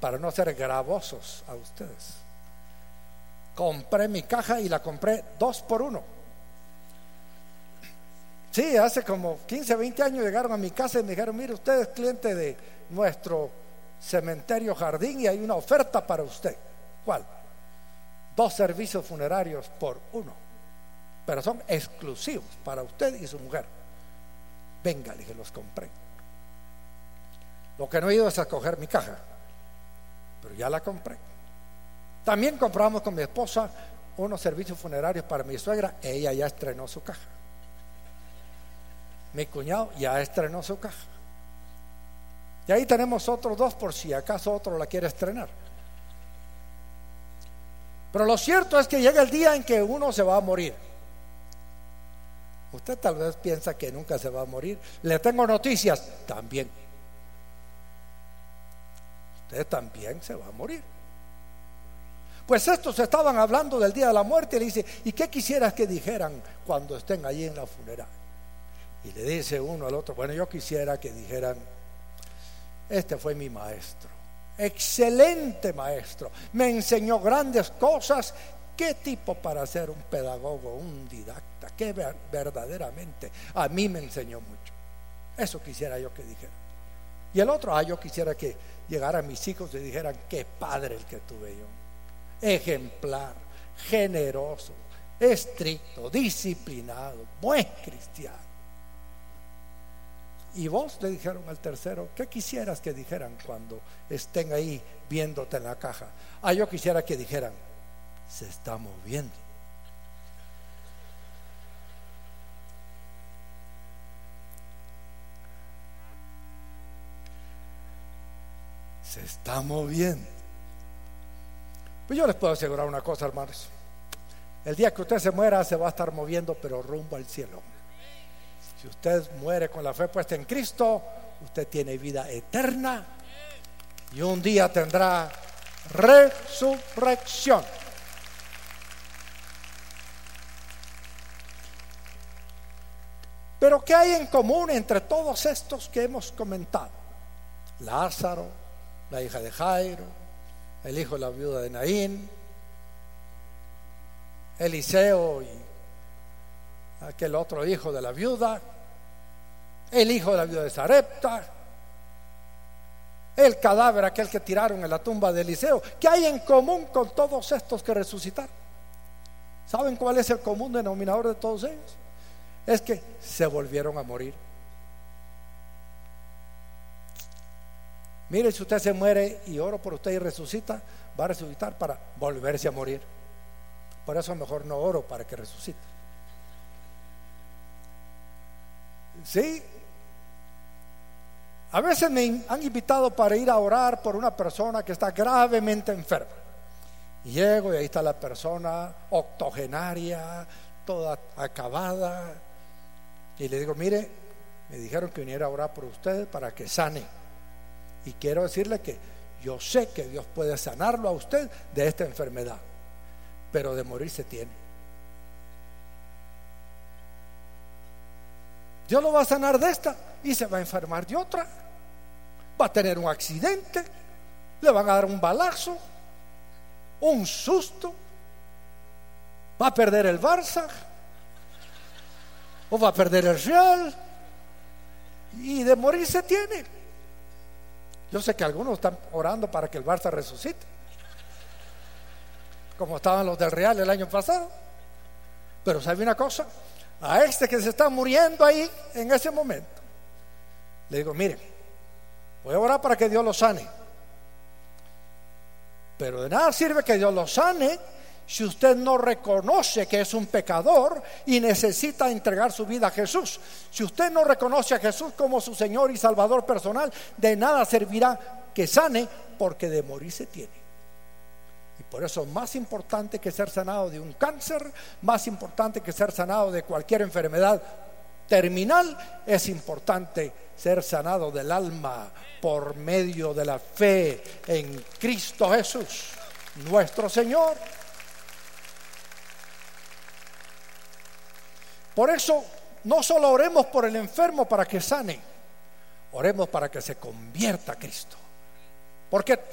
para no ser gravosos a ustedes. Compré mi caja y la compré 2 por 1. Sí, hace como 15, 20 años llegaron a mi casa y me dijeron: mire, usted es cliente de nuestro cementerio Jardín y hay una oferta para usted. ¿Cuál? 2 servicios funerarios por 1, pero son exclusivos para usted y su mujer. Venga, le dije, los compré. Lo que no he ido es a coger mi caja, pero ya la compré. También compramos con mi esposa unos servicios funerarios para mi suegra. Ella ya estrenó su caja. Mi cuñado ya estrenó su caja. Y ahí tenemos otros 2 por si acaso otro la quiere estrenar. Pero lo cierto es que llega el día en que uno se va a morir. Usted tal vez piensa que nunca se va a morir. Le tengo noticias, también. Usted también se va a morir. Pues estos estaban hablando del día de la muerte y le dice: ¿y qué quisieras que dijeran cuando estén allí en la funeraria? Y le dice uno al otro: bueno, yo quisiera que dijeran: este fue mi maestro, excelente maestro, me enseñó grandes cosas. ¿Qué tipo para ser un pedagogo, un didacta? Que verdaderamente a mí me enseñó mucho. Eso quisiera yo que dijeran. Y el otro: yo quisiera que llegaran mis hijos y dijeran: qué padre el que tuve yo, ejemplar, generoso, estricto, disciplinado, buen cristiano. Y vos, le dijeron al tercero, ¿qué quisieras que dijeran cuando estén ahí viéndote en la caja? Yo quisiera que dijeran: se está moviendo. Se está moviendo. Pues yo les puedo asegurar una cosa, hermanos: el día que usted se muera se va a estar moviendo, pero rumbo al cielo. Si usted muere con la fe puesta en Cristo, usted tiene vida eterna y un día tendrá resurrección. Pero ¿qué hay en común entre todos estos que hemos comentado? Lázaro, la hija de Jairo, el hijo de la viuda de Naín, Eliseo y aquel otro hijo de la viuda, el hijo de la viuda de Sarepta, el cadáver aquel que tiraron en la tumba de Eliseo. ¿Qué hay en común con todos estos que resucitaron? ¿Saben cuál es el común denominador de todos ellos? Es que se volvieron a morir. Mire, si usted se muere y oro por usted y resucita, va a resucitar para volverse a morir. Por eso mejor no oro para que resucite. Sí. A veces me han invitado para ir a orar por una persona que está gravemente enferma. Y llego y ahí está la persona octogenaria, toda acabada. Y le digo: mire, me dijeron que viniera a orar por usted para que sane. Y quiero decirle que yo sé que Dios puede sanarlo a usted de esta enfermedad, pero de morir se tiene. Dios lo va a sanar de esta y se va a enfermar de otra. Va a tener un accidente, le van a dar un balazo, un susto, va a perder el Barça o va a perder el Real, y de morir se tiene. Yo sé que algunos están orando para que el Barça resucite, como estaban los del Real el año pasado. Pero ¿sabe una cosa? A este que se está muriendo ahí en ese momento, le digo: mire, voy a orar para que Dios lo sane, pero de nada sirve que Dios lo sane si usted no reconoce que es un pecador y necesita entregar su vida a Jesús. Si usted no reconoce a Jesús como su Señor y Salvador personal, de nada servirá que sane, porque de morir se tiene. Y por eso, más importante que ser sanado de un cáncer, más importante que ser sanado de cualquier enfermedad terminal, es importante ser sanado del alma por medio de la fe en Cristo Jesús, nuestro Señor. Por eso, no solo oremos por el enfermo para que sane, oremos para que se convierta a Cristo, porque